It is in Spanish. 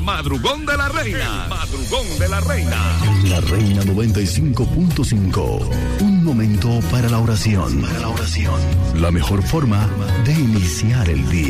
madrugón de la reina. El madrugón de la reina. La Reina 95.5. Un momento para la oración. La mejor forma de iniciar el día.